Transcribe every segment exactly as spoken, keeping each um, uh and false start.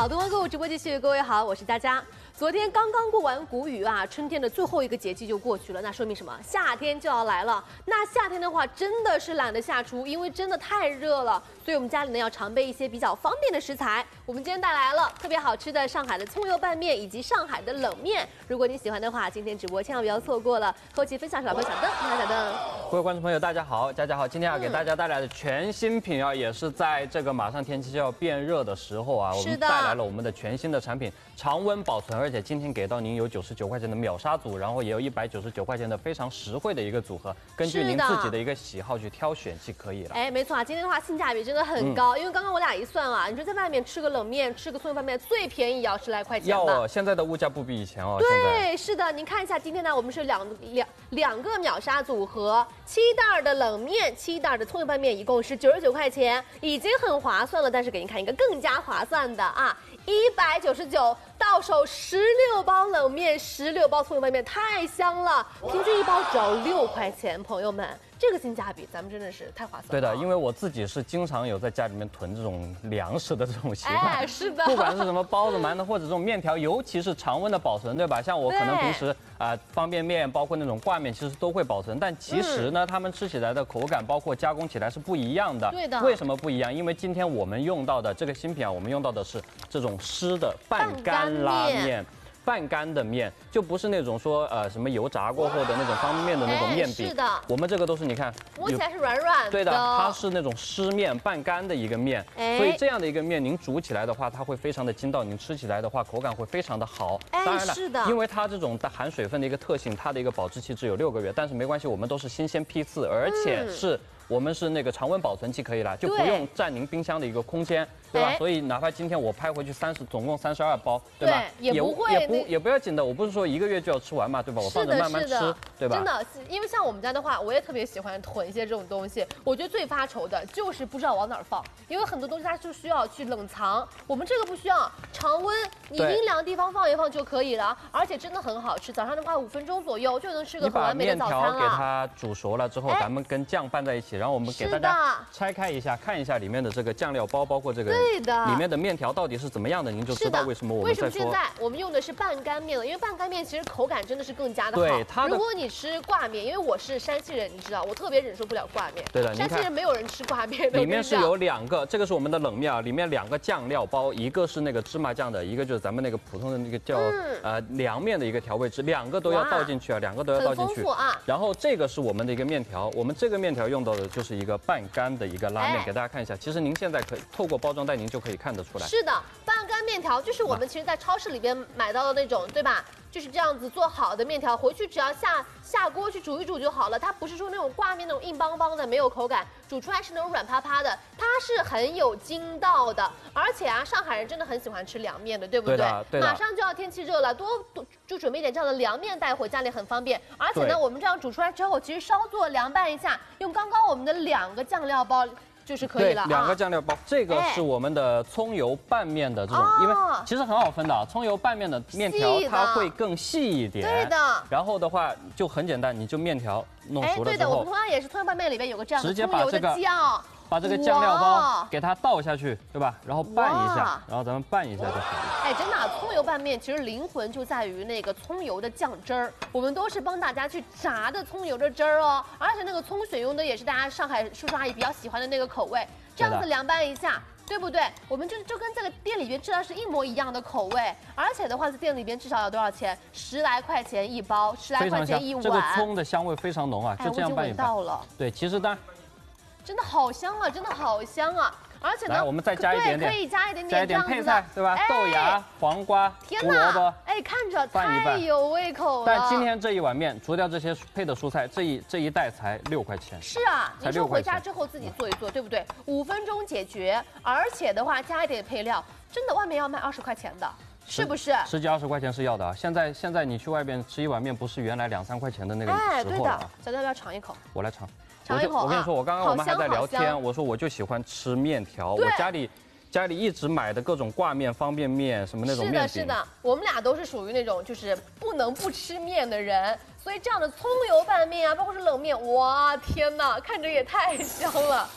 好，东方购物直播继续，各位好，我是佳佳。昨天刚刚过完谷雨啊，春天的最后一个节气就过去了，那说明什么？夏天就要来了。那夏天的话，真的是懒得下厨，因为真的太热了，所以我们家里呢要常备一些比较方便的食材。我们今天带来了特别好吃的上海的葱油拌面以及上海的冷面。如果你喜欢的话，今天直播千万不要错过了。后期分享是老朋友小邓，你好小邓。 各位观众朋友，大家好，佳佳好。今天要给大家带来的全新品啊，嗯、也是在这个马上天气就要变热的时候啊，我们带来了我们的全新的产品，常温保存，而且今天给到您有九十九块钱的秒杀组，然后也有一百九十九块钱的非常实惠的一个组合，根据您自己的一个喜好去挑选即可以了。 哎，没错啊，今天的话性价比真的很高，嗯、因为刚刚我俩一算啊，你说在外面吃个冷面，吃个葱油拌面，最便宜也要十来块钱吧？ 要哦，现在的物价不比以前哦。 对，是的，您看一下，今天呢，我们是两两两个秒杀组合，七袋的冷面，七袋的葱油拌面，一共是九十九块钱，已经很划算了。但是给您看一个更加划算的啊，一百九十九。到手十六包冷面，十六包葱油拌面，太香了！平均一包只要六块钱，朋友们，这个性价比咱们真的是太划算了。 对的，因为我自己是经常有在家里面囤这种粮食的这种习惯。 哎，是的。 不管是什么包子、馒头或者这种面条，尤其是常温的保存，对吧？像我可能平时啊、呃、方便面，包括那种挂面，其实都会保存。但其实呢，嗯、它们吃起来的口感，包括加工起来是不一样的。 对的。 为什么不一样？因为今天我们用到的这个新品啊，我们用到的是这种湿的半干拉面。半干的面就不是那种说呃什么油炸过后的那种方便面的那种面饼， 是的， 我们这个都是你看摸起来是软软的， 对的，它是那种湿面半干的一个面，所以这样的一个面您煮起来的话，它会非常的筋道，您吃起来的话口感会非常的好。 当然了， 是的， 因为它这种含水分的一个特性，它的一个保质期只有六个月，但是没关系，我们都是新鲜批次，而且是。嗯我们是那个常温保存即可以了，就不用占您冰箱的一个空间，对吧？哎、所以哪怕今天我拍回去三十，总共三十二包，对吧？ 对，也不会也不也不要紧的。我不是说一个月就要吃完嘛，对吧？我放着慢慢吃，对吧？ 真的，因为像我们家的话，我也特别喜欢囤一些这种东西。我觉得最发愁的就是不知道往哪儿放，因为很多东西它就需要去冷藏，我们这个不需要，常温，你阴凉地方放一放就可以了，而且真的很好吃。早上的话，五分钟左右就能吃个很完美的早餐了。 你把面条给它煮熟了之后，咱们跟酱拌在一起，然后我们给大家。拆开一下，看一下里面的这个酱料包，包括这个对的里面的面条到底是怎么样的，您就知道为什么我们在说。 为什么现在我们用的是半干面了？因为半干面其实口感真的是更加的好。 对它如果你吃挂面，因为我是山西人，你知道，我特别忍受不了挂面。 对的， 山西人没有人吃挂面的。 里面是有两个，这个是我们的冷面啊，里面两个酱料包，一个是那个芝麻酱的，一个就是咱们那个普通的那个叫、嗯、呃凉面的一个调味汁，两个都要倒进去啊，两个都要倒进去。 很丰富啊。 然后这个是我们的一个面条，我们这个面条用到的就是一个半干的一个拉面。给大家看一下，其实您现在可以透过包装袋，您就可以看得出来。 是的，半干面条就是我们其实在超市里边买到的那种，对吧？就是这样子做好的面条，回去只要下下锅去煮一煮就好了。它不是说那种挂面那种硬邦邦的没有口感，煮出来是那种软趴趴的，它是很有筋道的。而且啊，上海人真的很喜欢吃凉面的，对不对？ 对的，对的。 马上就要天气热了，多多就准备一点这样的凉面带回家里很方便。而且呢，我们这样煮出来之后，其实稍作凉拌一下，用刚刚我们的两个酱料包。就是可以了， 两个酱料包，这个是我们的葱油拌面的这种，因为其实很好分的啊，葱油拌面的面条它会更细一点， 对的。 然后的话就很简单，你就面条弄熟了之后， 对的，我们同样也是葱油拌面里边有个这样的葱油的酱。 把这个酱料包给它倒下去，对吧？然后拌一下，然后咱们拌一下就好了。 哎，真的、啊，葱油拌面其实灵魂就在于那个葱油的酱汁儿。我们都是帮大家去炸的葱油的汁儿哦，而且那个葱选用的也是大家上海叔叔阿姨比较喜欢的那个口味。这样子凉拌一下，对不对？我们就就跟这个店里边吃的是一模一样的口味，而且的话，在店里边至少要多少钱？十来块钱一包，十来块钱一碗。 这个葱的香味非常浓啊，就这样拌一拌。 哎、我已经闻到了。 对，其实当然。 真的好香啊，真的好香啊！而且呢， 来我们再加一点点， 可以加一点点， 加一点配菜，对吧？ 哎、 豆芽、黄瓜、胡萝卜， 哎，看着太有胃口了。 但今天这一碗面，除掉这些配的蔬菜，这一这一袋才六块钱。 是啊，你说回家之后自己做一做，对不对？五分钟解决，而且的话加一点配料，真的外面要卖二十块钱的。是不是十几二十块钱是要的啊？现在现在你去外边吃一碗面，不是原来两三块钱的那个时候了啊。 哎，对的，小戴要尝一口， 我来尝。 尝一口啊！ 我跟你说，我刚刚我们还在聊天，我说我就喜欢吃面条，我家里家里一直买的各种挂面、方便面什么那种面饼。 是的，是的，我们俩都是属于那种就是不能不吃面的人，所以这样的葱油拌面啊，包括是冷面，哇天哪，看着也太香了。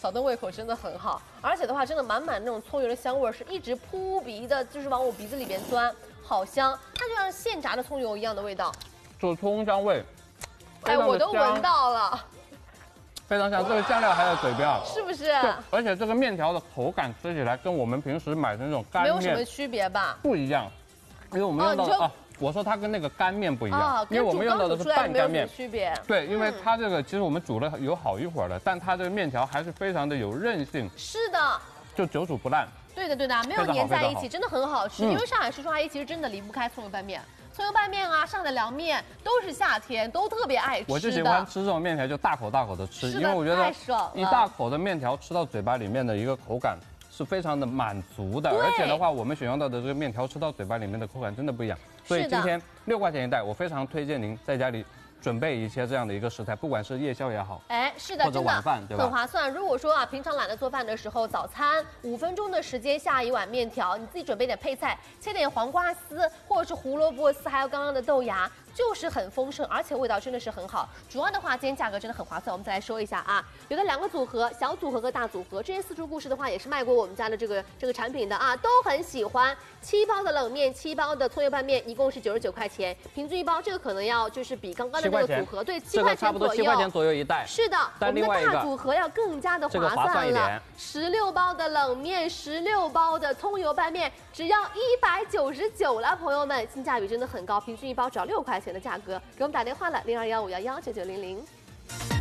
扫动胃口真的很好，而且的话，真的满满那种葱油的香味是一直扑鼻的，就是往我鼻子里边钻，好香，它就像现炸的葱油一样的味道， 就葱香味， 哎，我都闻到了。 非常香，这个酱料还有嘴边， 是不是？ 而且这个面条的口感吃起来跟我们平时买的那种干面没有什么区别吧？ 不一样，因为我们用到的啊，我说它跟那个干面不一样，因为我们用到的是半干面， 区别。 对，因为它这个其实我们煮了有好一会儿了，但它这个面条还是非常的有韧性。 是的， 就久煮不烂。 对的对的，没有粘在一起，真的很好吃。因为上海叔叔阿姨其实真的离不开葱油拌面。 葱油拌面啊，上海的凉面都是夏天都特别爱吃的。 我就喜欢吃这种面条，就大口大口的吃，因为我觉得一大口的面条吃到嘴巴里面的一个口感是非常的满足的，而且的话，我们选用到的这个面条吃到嘴巴里面的口感真的不一样。所以今天六块钱一袋，我非常推荐您在家里 准备一些这样的一个食材，不管是夜宵也好， 哎，是的， 或者晚饭，对吧？ 很划算。如果说啊，平常懒得做饭的时候，早餐五分钟的时间下一碗面条，你自己准备点配菜，切点黄瓜丝或者是胡萝卜丝，还有刚刚的豆芽，就是很丰盛，而且味道真的是很好。主要的话，今天价格真的很划算。我们再来说一下啊，有的两个组合，小组合和大组合。这些四厨故事的话，也是卖过我们家的这个这个产品的啊，都很喜欢。七包的冷面，七包的葱油拌面，一共是九十九块钱，平均一包，这个可能要就是比刚刚的那个组合对。 这个差不多七块钱左右一袋， 是的， 但另外一个大组合要更加的划算了。十六包的冷面，十六包的葱油拌面，只要一百九十九了，朋友们，性价比真的很高，平均一包只要六块钱的价格。给我们打电话了，零二幺五幺幺九九零零。